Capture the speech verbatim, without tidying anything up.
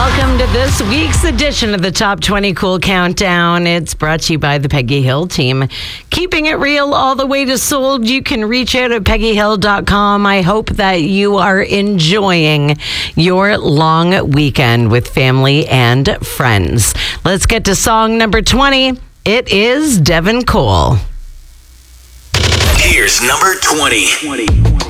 Welcome to this week's edition of the Top twenty Cool Countdown. It's brought to you by the Peggy Hill team. Keeping it real all the way to sold. You can reach out at peggy hill dot com. I hope that you are enjoying your long weekend with family and friends. Let's get to song number twenty. It is Devin Cole. Here's number twenty.